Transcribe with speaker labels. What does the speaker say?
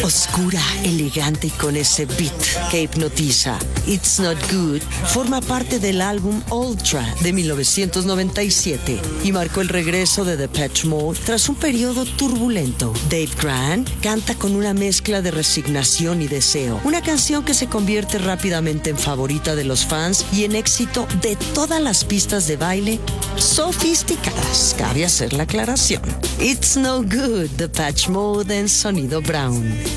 Speaker 1: Oscura, elegante y con ese beat que hipnotiza. It's Not Good forma parte del álbum Ultra de 1997 y marcó el regreso de Depeche Mode tras un periodo turbulento. Dave Grant canta con una mezcla de resignación y deseo, una canción que se convierte rápidamente en favorita de los fans y en éxito de todas las pistas de baile sofisticadas. Cabe hacer la aclaración. It's No Good, Depeche Mode en Sonido Brown.